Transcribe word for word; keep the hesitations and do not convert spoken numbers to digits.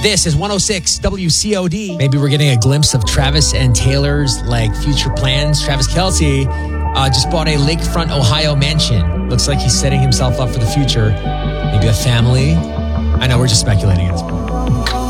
This is one oh six W C O D. Maybe we're getting a glimpse of Travis and Taylor's like future plans. Travis Kelce uh, just bought a lakefront Ohio mansion. Looks like he's setting himself up for the future. Maybe a family. I know we're just speculating. It's